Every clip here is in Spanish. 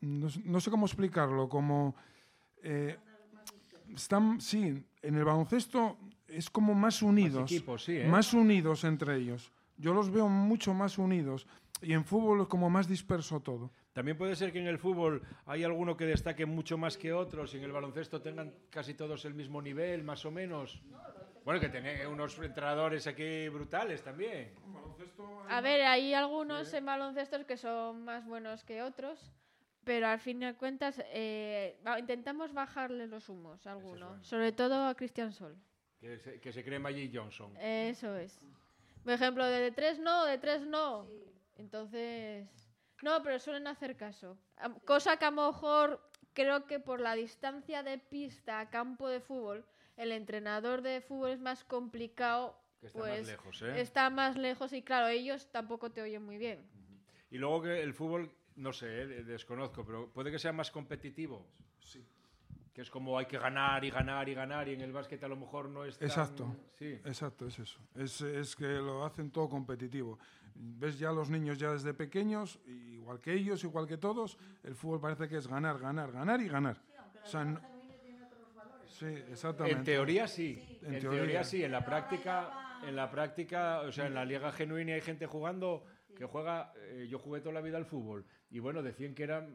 no sé cómo explicarlo, como están, sí, en el baloncesto es como más unidos, más equipos, sí, más unidos entre ellos. Yo los veo mucho más unidos y en fútbol es como más disperso todo. También puede ser que en el fútbol hay alguno que destaque mucho más que otros y en el baloncesto tengan casi todos el mismo nivel, más o menos. Bueno, que tenéis unos entrenadores aquí brutales también. A ver, hay algunos en baloncesto que son más buenos que otros, pero al fin y al cuentas intentamos bajarle los humos a alguno, bueno. sobre todo a Cristian Sol. Que se cree Magic Johnson. Eso es. Por ejemplo, de tres no. Entonces, no, pero suelen hacer caso. Cosa que a lo mejor creo que por la distancia de pista a campo de fútbol, el entrenador de fútbol es más complicado. Que está pues más lejos, ¿eh? Está más lejos y claro, ellos tampoco te oyen muy bien. Y luego que el fútbol, no sé, desconozco, pero puede que sea más competitivo. Sí. Que es como hay que ganar y ganar y ganar y en el básquet a lo mejor no es tan... Exacto, sí. Exacto, es eso. Es que lo hacen todo competitivo. Ves ya los niños ya desde pequeños, igual que ellos, igual que todos, el fútbol parece que es ganar, ganar, ganar y ganar. O sea, sí, exactamente. En teoría sí. En En teoría. teoría sí. En la práctica, o sea, en la Liga Genuina hay gente jugando que juega... yo jugué toda la vida al fútbol y bueno, decían que era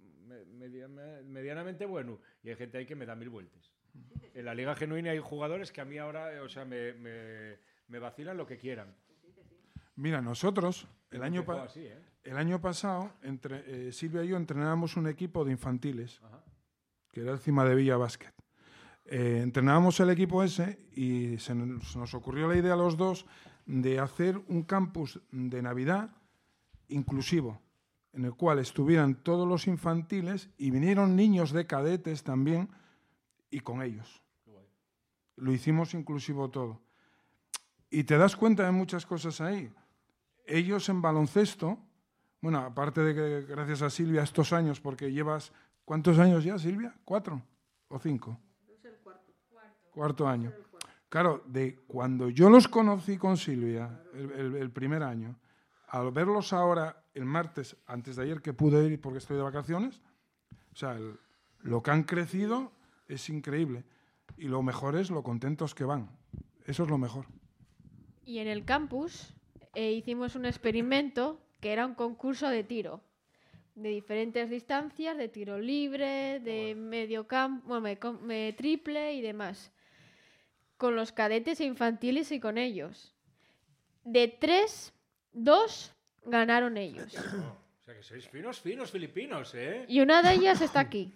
medianamente bueno y hay gente ahí que me da 1000 vueltas. En la Liga Genuina hay jugadores que a mí ahora, o sea, me vacilan lo que quieran. Mira, nosotros el año pasado, Silvia y yo entrenábamos un equipo de infantiles, que era el Cima de Villa Básquet. Entrenábamos el equipo ese y se nos ocurrió la idea a los dos de hacer un campus de Navidad inclusivo, en el cual estuvieran todos los infantiles y vinieron niños de cadetes también y con ellos. Lo hicimos inclusivo todo. Y te das cuenta de muchas cosas ahí. Ellos en baloncesto, bueno, aparte de que gracias a Silvia estos años, porque llevas, ¿cuántos años ya, Silvia? ¿4 o 5? Es el Cuarto año. Claro, de cuando yo los conocí con Silvia, el primer año, al verlos ahora, el martes, antes de ayer que pude ir porque estoy de vacaciones, o sea, lo que han crecido es increíble. Y lo mejor es lo contentos que van. Eso es lo mejor. Y en el campus hicimos un experimento que era un concurso de tiro, de diferentes distancias, de tiro libre, de medio campo, triple y demás, con los cadetes infantiles y con ellos. De 3, 2 ganaron ellos. O sea que sois finos filipinos, ¿eh? Y una de ellas está aquí.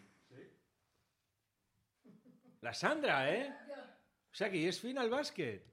La Sandra, ¿eh? O sea que es fina al básquet.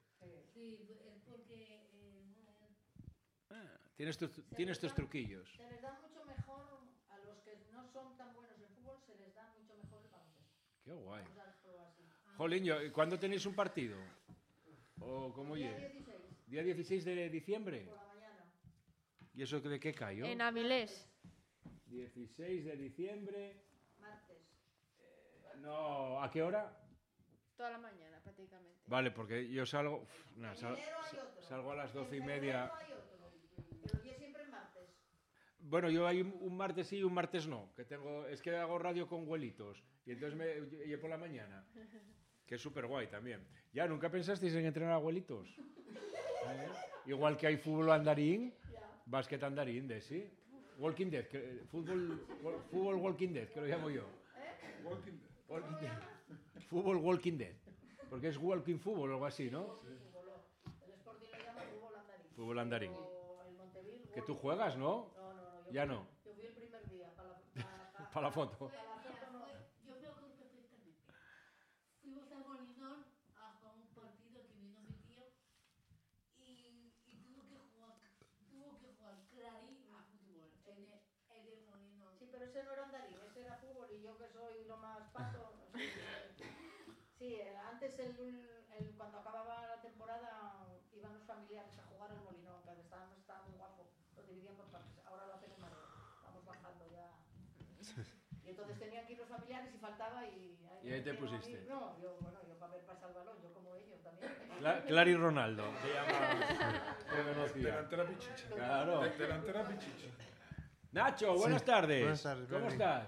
Tienes tus truquillos. Se les da mucho mejor a los que no son tan buenos en fútbol, se les da mucho mejor el baloncesto. Qué guay. Jolín, ¿cuándo tenéis un partido? ¿O cómo Día llega? 16, ¿Día 16 de diciembre? por la mañana. ¿Y eso de qué cayó? En Avilés. 16 de diciembre. Martes. No, ¿a qué hora? Toda la mañana, prácticamente. Vale, porque yo salgo... En enero hay otro. Salgo a las 12:30. En febrero hay otro. Pero yo siempre en martes. Bueno, yo hay un martes sí y un martes no. Es que hago radio con abuelitos. Y entonces y por la mañana. Que es súper guay también. Ya, ¿nunca pensasteis en entrenar a abuelitos? Igual que hay fútbol andarín, básquet andarín, ¿sí? Walking Dead, fútbol Walking Dead, que lo llamo yo. Walking Dead. Fútbol Walking Dead. Porque es walking fútbol o algo así, ¿no? Sí, el Sporting le llama fútbol andarín. Fútbol andarín. O el Montevideo. Que tú juegas, ¿no? No. Ya no. Yo fui el primer día para Para la foto. Yo me acuerdo perfectamente. Fuimos a Molinón a jugar un partido que vino mi tío y tuvo que jugar Clarín a fútbol en el Molinón. Sí, pero ese no era andarín, ese era fútbol y yo que soy lo más pato. Sí, antes cuando acababa la temporada iban los familiares a jugar al Molinón, que estaba muy guapo, lo dividían por partes. Ahora lo hacen en Madrid, vamos bajando ya. Y entonces tenían que ir los familiares y faltaba y ahí te pusiste. No, yo para ver pasar el balón, yo como ellos también. Clary Ronaldo. Te conocía. Delantera pichicha. Claro. Delantera pichicha. Nacho, buenas tardes. Buenas tardes. ¿Cómo estás?